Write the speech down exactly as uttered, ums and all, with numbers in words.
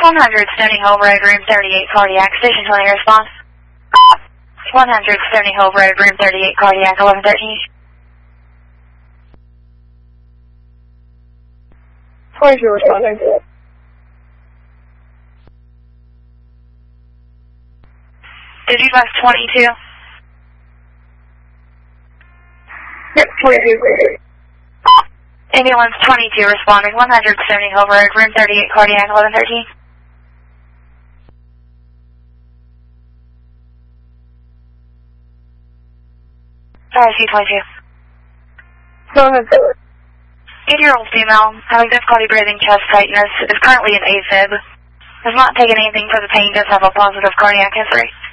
one hundred Stony Hove Road, room thirty-eight, cardiac, station twenty response. one hundred Stony Hove Road, room thirty-eight, cardiac, eleven thirteen. twenty-two responding. Did you left twenty-two? Yep, twenty-two. Ambulance twenty-two responding, one hundred Stony Hove Road, room thirty-eight, cardiac, eleven thirteen. I C twenty-two. Go ahead. eighty-year-old female, having difficulty breathing, chest tightness, is currently in AFib. Has not taken anything for the pain, does have a positive cardiac history.